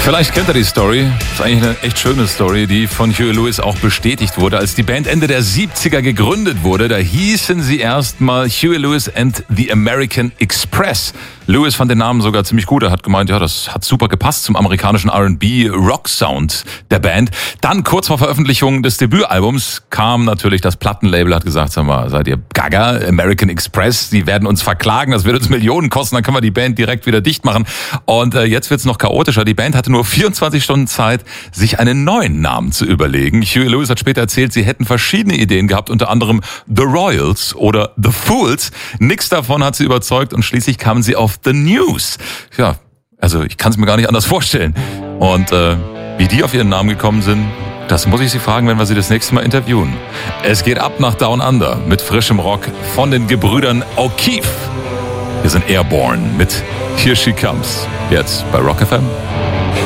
Vielleicht kennt ihr die Story. Das ist eigentlich eine echt schöne Story, die von Huey Lewis auch bestätigt wurde. Als die Band Ende der 70er gegründet wurde, da hießen sie erstmal Huey Lewis and the American Express. Lewis fand den Namen sogar ziemlich gut. Er hat gemeint, ja, das hat super gepasst zum amerikanischen R&B-Rock-Sound der Band. Dann kurz vor Veröffentlichung des Debütalbums kam natürlich das Plattenlabel, hat gesagt, sag mal, seid ihr gaga? American Express, die werden uns verklagen, das wird uns Millionen kosten, dann können wir die Band direkt wieder dicht machen. Und jetzt wird's noch chaotischer. Die Band hatte nur 24 Stunden Zeit, sich einen neuen Namen zu überlegen. Huey Lewis hat später erzählt, sie hätten verschiedene Ideen gehabt, unter anderem The Royals oder The Fools. Nix davon hat sie überzeugt und schließlich kamen sie auf The News. Ja, also ich kann es mir gar nicht anders vorstellen. Und wie die auf ihren Namen gekommen sind, das muss ich sie fragen, wenn wir sie das nächste Mal interviewen. Es geht ab nach Down Under mit frischem Rock von den Gebrüdern O'Keefe. Wir sind Airborne mit Here She Comes. Jetzt bei Rock FM.